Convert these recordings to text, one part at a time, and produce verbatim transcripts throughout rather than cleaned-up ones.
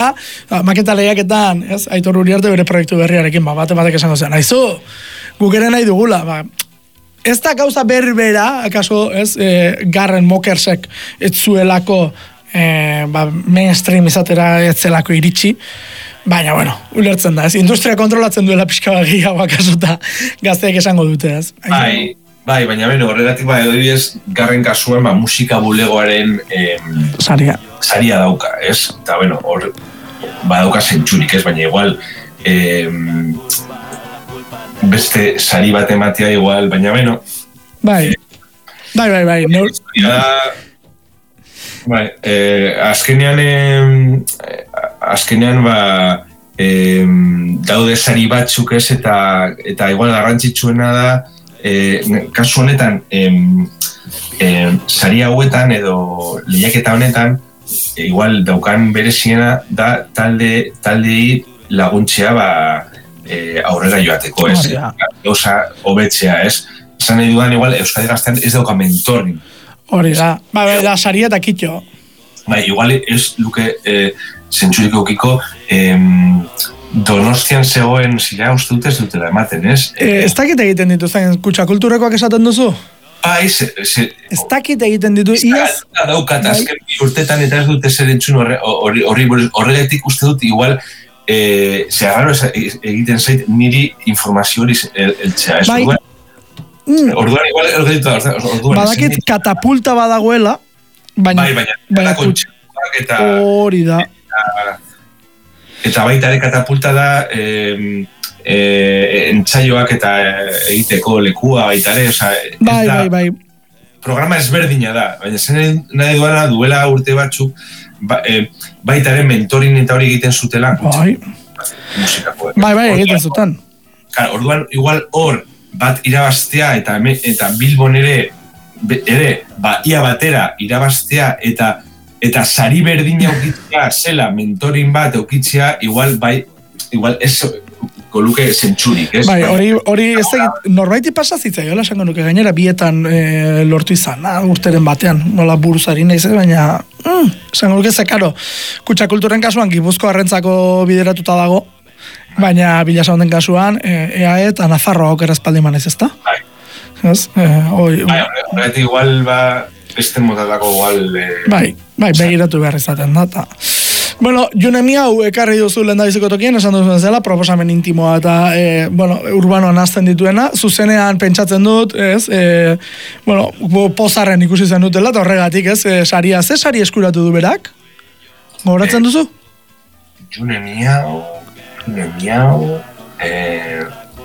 maketa lehiaketan, ez, Aitor Uriarte bere proiektu berriarekin, ba, bate batek esango zen, aizu, guk ere nahi dugula, ba, ez da gauza berbera, akaso, ez, e, Garren Mokersek ez zuelako e, ba, mainstream izatera ez zelako iritsi, baina, bueno, ulertzen da, ez, industria kontrolatzen duela pixka bat gehiago akaso eta gazteek esango dute, ez. Bai, bai, baina beno, horregatik ba, edo ez, Garren kasuan, ba, musika bulegoaren em, saria. saria dauka, ez, eta, bueno, hor, badauka zentsurik, ez, baina igual, em, beste sari bat ematea igual, baina beno. Bai, eh, bai, bai, bai. No. Da, bai, eh, azkenean, eh, azkenean, ba, eh, daude sari batzuk ez, eta, eta igual garrantzitsuena da, eh, kasu honetan, eh, eh, sari hauetan edo lehiaketa honetan, eh, igual daukan bereziena da talde, taldei laguntzea, ba, E, aurrera joateko, ez? Gauza hobetzea, ez? Esan nahi dudan, igual, Euskadi Gaztean ez dauka mentorin. Hori da, ba, da, saria eta kitxo. Bai, igual ez luke e, zentsurik eukiko em, Donostian zegoen zila uste dute ez dutela ematen, ez? E, ez dakit egiten dituzten, kutsakulturekoak esaten duzu? Bai, ze... ze ez dakit egiten ditu, iaz... Ez daukat, azken urtetan eta ez dute zer entzun horregatik uste dut, igual... Eh, Zerraro egiten zait niri informazio hori eltzea, ez? Bai. Orduan, orduan igual ergeditu da, orduan... Badakit katapulta badagoela, baina... Bai, baina, baina kontxeak eta... Hori da. Eta, eta baita ere katapulta da eh, eh, entzaioak eta egiteko lekua baita ere, oza... Bai, bai, bai. Programa ezberdina da, baina zen nahi duela duela urte batzuk, Ba, e, baita ere mentorin eta hori egiten zutela bai, musikako. Bai, bai, egiten zuten. Claro, orduan, igual hor bat irabaztea eta eta Bilbon ere ere, ba, ia batera irabaztea eta eta sari berdina eukitzea zela mentorin bat eukitzea, igual, bai, igual, ez koluke zentsurik, ez? Bai, hori, hori ez da, norbaiti pasazitza, jola esango nuke gainera bietan e, lortu izan, ah, urteren batean, nola buruzari nahi zen, baina, mm, esango nuke zekaro, kutsakulturen kasuan Gipuzko arrentzako bideratuta dago, baina Bilasaunden kasuan, e, E A E eta Nafarroa aukera espaldi manez, ez da? Bai. Ez? E, oi, bai, horregatik igual, ba, beste motatako igual... E, bai, bai, begiratu behar izaten da, eta... Bueno, Junemi hau ekarri duzu lehendabiziko tokien, esan duzuen zela, proposamen intimoa eta, e, bueno, urbanoan azten dituena, zuzenean pentsatzen dut, ez, e, bueno, pozarren ikusi zen dutela, eta horregatik, ez, e, saria, ze sari eskuratu du berak? Gogoratzen duzu? Junemi hau, Junemi hau, eh...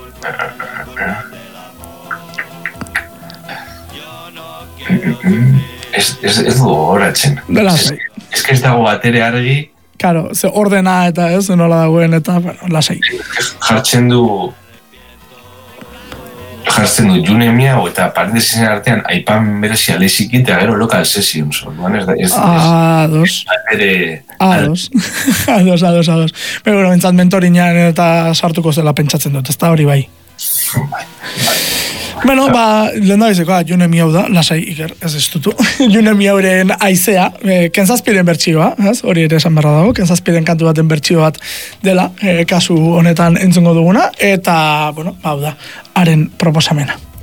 Ez, ez, ez du gogoratzen. Lasai. Ez que ez dago batere argi. Claro, ze ordena eta ez, nola dagoen eta, bueno, lasai. Jartzen du, jartzen du Junemia eta parentesisen artean aipan berezia leziki eta gero local sessions. Orduan ez da, ez da. Ados. Batere... Ados. Ados, ados, ados. Pero, bueno, entzat mentorinean eta sartuko zela pentsatzen dut, ez da hori bai. Bai, bai. Bueno, ba, lehen da bizeko, Junemi hau da, lasai, Iker, ez ez dutu. Junemi hauren aizea, e, Kenzazpiren bertsioa, ez? Hori ere esan berra dago, Kenzazpiren kantu baten bertsio bat dela, e, kasu honetan entzungo duguna, eta, bueno, hau da, haren proposamena.